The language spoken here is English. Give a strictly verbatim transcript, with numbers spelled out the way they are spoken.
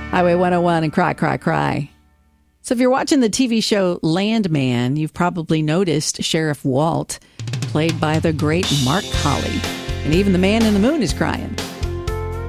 Highway one oh one and Cry, Cry, Cry. So if you're watching the T V show Landman, you've probably noticed Sheriff Walt, played by the great Mark Colley. And even the man in the moon is crying.